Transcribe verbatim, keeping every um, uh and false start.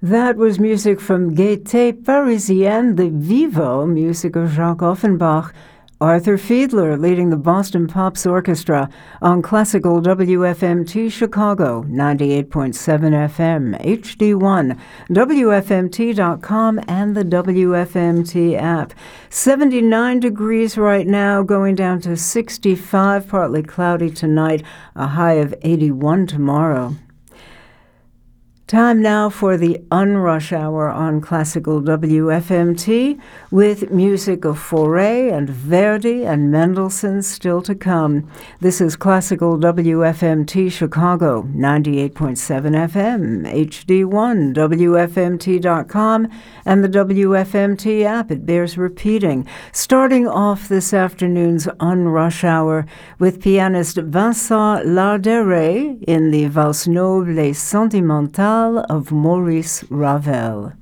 That was music from Gaieté Parisienne, the Vivo music of Jacques Offenbach. Arthur Fiedler leading the Boston Pops Orchestra on Classical W F M T Chicago, ninety-eight point seven F M, H D one, W F M T dot com, and the W F M T app. seventy-nine degrees right now, going down to sixty-five, partly cloudy tonight, a high of eighty-one tomorrow. Time now for the Unrush Hour on Classical W F M T, with music of Fauré and Verdi and Mendelssohn still to come. This is Classical W F M T Chicago, ninety-eight point seven F M, H D one, W F M T dot com, and the W F M T app. It bears repeating. Starting off this afternoon's Unrush Hour with pianist Vincent Larderet in the Valse Noble et Sentimentale of Maurice Ravel.